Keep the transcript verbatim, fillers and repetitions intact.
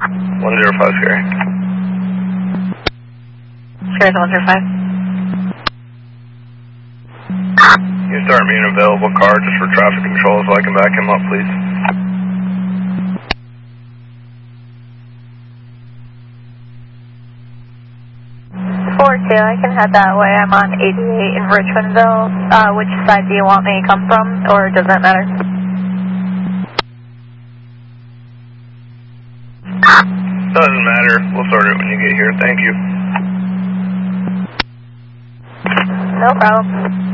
one zero five, Scary. Scary's one zero five. Can you start me an available car just for traffic control so I can back him up, please? four two, I can head that way. I'm on eighty-eight in Richmondville. Uh, which side do you want me to come from, or does that matter? Doesn't matter. We'll sort it when you get here. Thank you. No problem.